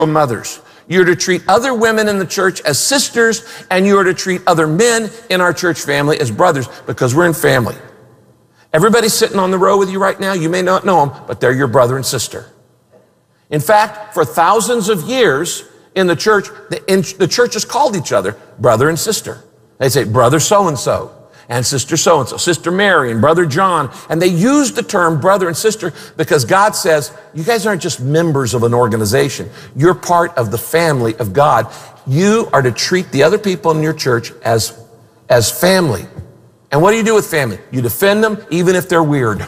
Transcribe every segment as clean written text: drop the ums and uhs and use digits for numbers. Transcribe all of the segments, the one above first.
mothers. You're to treat other women in the church as sisters, and you are to treat other men in our church family as brothers, because we're in family. Everybody sitting on the row with you right now, you may not know them, but they're your brother and sister. In fact, for thousands of years in the church, the churches called each other brother and sister. They say brother so-and-so and sister Sister Mary and brother John. And they used the term brother and sister because God says, you guys aren't just members of an organization. You're part of the family of God. You are to treat the other people in your church as family. And what do you do with family? You defend them even if they're weird.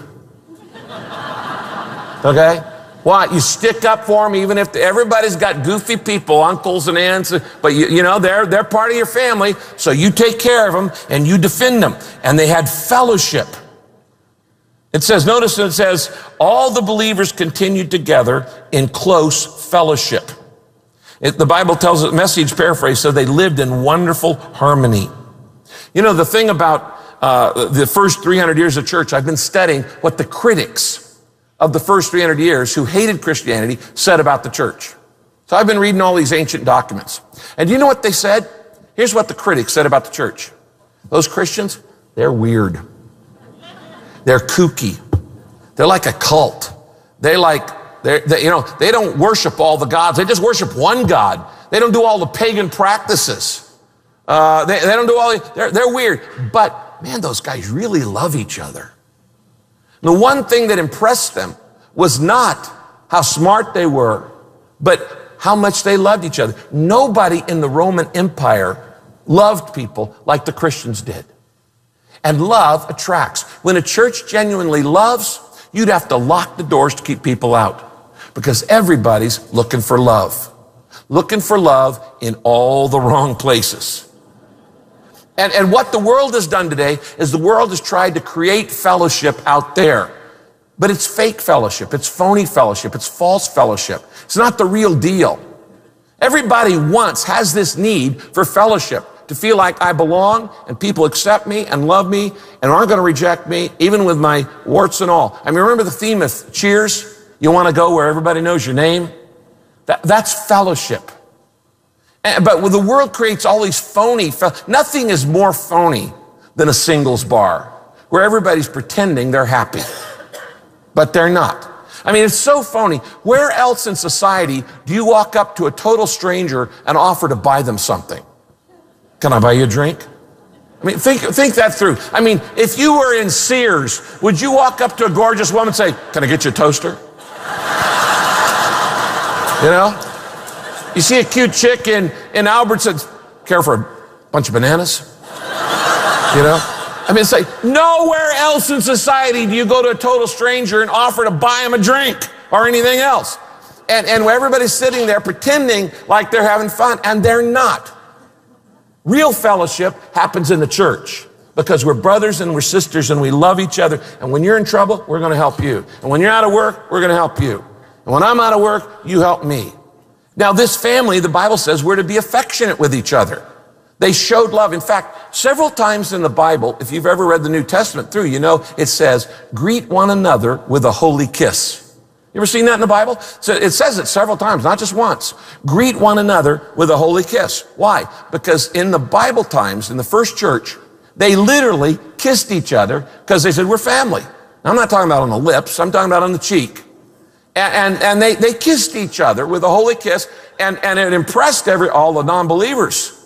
Okay? Why? You stick up for them even if everybody's got goofy people, uncles and aunts, but you know, they're part of your family, so you take care of them and you defend them. And they had fellowship. It says, notice it says, all the believers continued together in close fellowship. The Bible tells us, Message paraphrase, so they lived in wonderful harmony. You know, the thing about the first 300 years of church, I've been studying what the critics of the first 300 years who hated Christianity said about the church. So I've been reading all these ancient documents. And do you know what they said? Here's what the critics said about the church. Those Christians, they're weird. They're kooky. They're like a cult. They don't worship all the gods. They just worship one God. They don't do all the pagan practices. They don't do all they're weird. But man, those guys really love each other. The one thing that impressed them was not how smart they were, but how much they loved each other. Nobody in the Roman Empire loved people like the Christians did. And love attracts. When a church genuinely loves, you'd have to lock the doors to keep people out, because everybody's looking for love. Looking for love in all the wrong places. And what the world has done today is the world has tried to create fellowship out there. But it's fake fellowship. It's phony fellowship. It's false fellowship. It's not the real deal. Everybody has this need for fellowship, to feel like I belong and people accept me and love me and aren't going to reject me, even with my warts and all. I mean, remember the theme of Cheers? You want to go where everybody knows your name? That's fellowship. But the world creates all these nothing is more phony than a singles bar where everybody's pretending they're happy, but they're not. I mean, it's so phony. Where else in society do you walk up to a total stranger and offer to buy them something? Can I buy you a drink? I mean, think that through. I mean, if you were in Sears, would you walk up to a gorgeous woman and say, can I get you a toaster? You know? You see a cute chick in Albertsons, care for a bunch of bananas? You know? I mean, it's like, nowhere else in society do you go to a total stranger and offer to buy him a drink or anything else. And everybody's sitting there pretending like they're having fun, and they're not. Real fellowship happens in the church because we're brothers and we're sisters and we love each other. And when you're in trouble, we're going to help you. And when you're out of work, we're going to help you. And when I'm out of work, you help me. Now, this family, the Bible says we're to be affectionate with each other. They showed love. In fact, several times in the Bible, if you've ever read the New Testament through, you know it says, greet one another with a holy kiss. You ever seen that in the Bible? So it says it several times, not just once. Greet one another with a holy kiss. Why? Because in the Bible times, in the first church, they literally kissed each other because they said, we're family. Now, I'm not talking about on the lips. I'm talking about on the cheek. And they kissed each other with a holy kiss, and it impressed all the non-believers.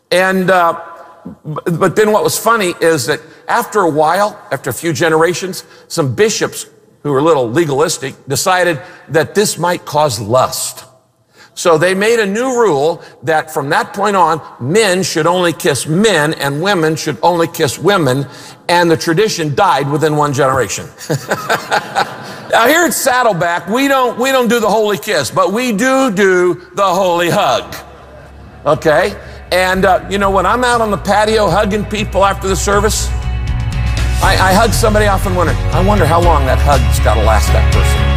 But then what was funny is that after a while, after a few generations, some bishops who were a little legalistic decided that this might cause lust. So they made a new rule that from that point on, men should only kiss men and women should only kiss women, and the tradition died within one generation. Now here at Saddleback, we don't do the holy kiss, but we do the holy hug. Okay? And you know, when I'm out on the patio hugging people after the service, I hug somebody off and I wonder how long that hug's got to last that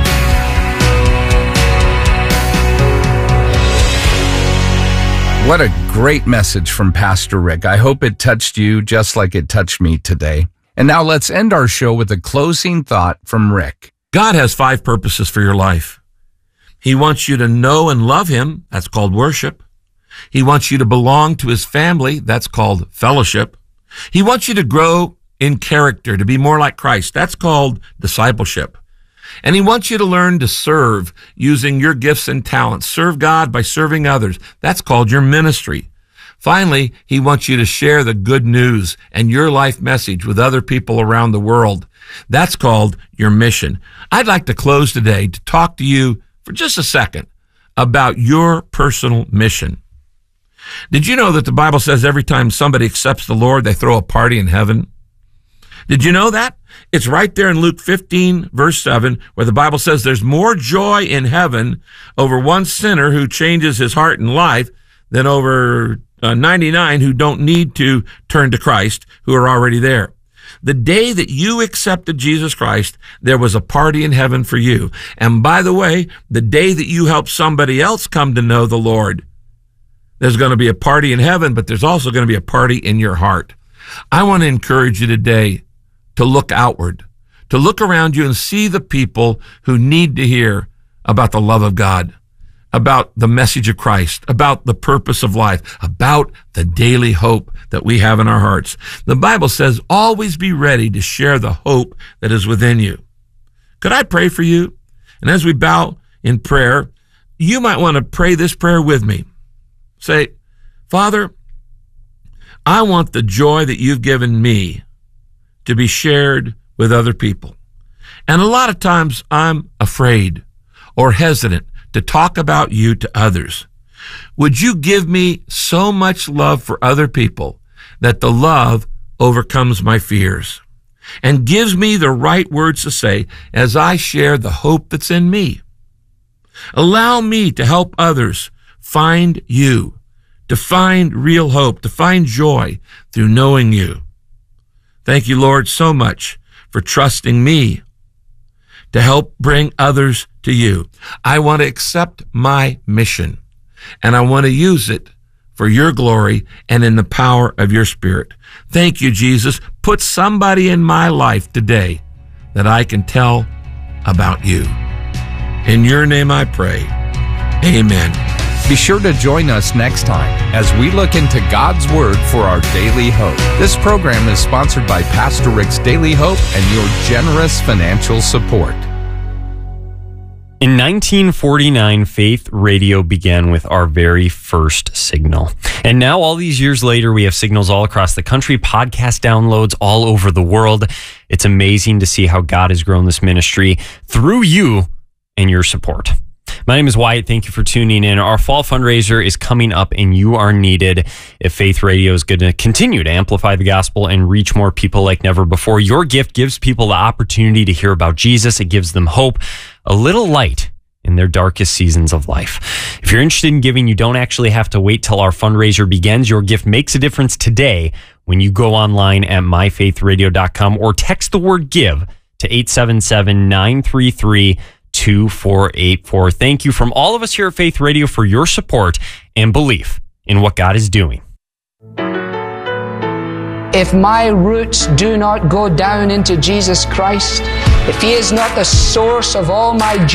person. What a great message from Pastor Rick. I hope it touched you just like it touched me today. And now let's end our show with a closing thought from Rick. God has 5 purposes for your life. He wants you to know and love him. That's called worship. He wants you to belong to his family. That's called fellowship. He wants you to grow in character, to be more like Christ. That's called discipleship. And he wants you to learn to serve using your gifts and talents. Serve God by serving others. That's called your ministry. Finally, he wants you to share the good news and your life message with other people around the world. That's called your mission. I'd like to close today to talk to you for just a second about your personal mission. Did you know that the Bible says every time somebody accepts the Lord, they throw a party in heaven? Did you know that? It's right there in Luke 15, verse 7, where the Bible says there's more joy in heaven over one sinner who changes his heart and life than over 99 who don't need to turn to Christ, who are already there. The day that you accepted Jesus Christ, there was a party in heaven for you. And by the way, the day that you help somebody else come to know the Lord, there's going to be a party in heaven, but there's also going to be a party in your heart. I want to encourage you today to look outward, to look around you and see the people who need to hear about the love of God, about the message of Christ, about the purpose of life, about the daily hope that we have in our hearts. The Bible says, always be ready to share the hope that is within you. Could I pray for you? And as we bow in prayer, you might want to pray this prayer with me. Say, Father, I want the joy that you've given me to be shared with other people. And a lot of times I'm afraid or hesitant to talk about you to others. Would you give me so much love for other people that the love overcomes my fears and gives me the right words to say as I share the hope that's in me? Allow me to help others find you, to find real hope, to find joy through knowing you. Thank you, Lord, so much for trusting me to help bring others to you. I want to accept my mission, and I want to use it for your glory and in the power of your Spirit. Thank you, Jesus. Put somebody in my life today that I can tell about you. In your name I pray. Amen. Be sure to join us next time as we look into God's Word for our daily hope. This program is sponsored by Pastor Rick's Daily Hope and your generous financial support. In 1949, Faith Radio began with our very first signal. And now, all these years later, we have signals all across the country, podcast downloads all over the world. It's amazing to see how God has grown this ministry through you and your support. My name is Wyatt. Thank you for tuning in. Our fall fundraiser is coming up and you are needed if Faith Radio is going to continue to amplify the gospel and reach more people like never before. Your gift gives people the opportunity to hear about Jesus. It gives them hope, a little light in their darkest seasons of life. If you're interested in giving, you don't actually have to wait till our fundraiser begins. Your gift makes a difference today when you go online at myfaithradio.com or text the word give to 877-933-2484. Thank you from all of us here at Faith Radio for your support and belief in what God is doing. If my roots do not go down into Jesus Christ, if He is not the source of all my joy,